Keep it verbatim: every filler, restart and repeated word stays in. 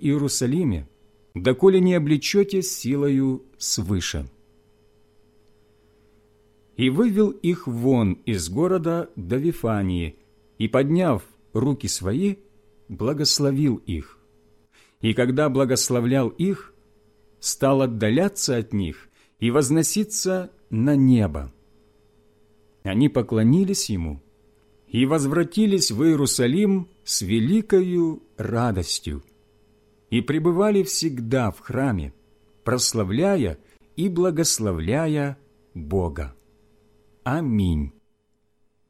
Иерусалиме, доколе не облечете силою свыше». И вывел их вон из города до Вифании, и, подняв руки свои, благословил их. И когда благословлял их, стал отдаляться от них и возноситься на небо. Они поклонились ему и возвратились в Иерусалим с великою радостью и пребывали всегда в храме, прославляя и благословляя Бога. Аминь.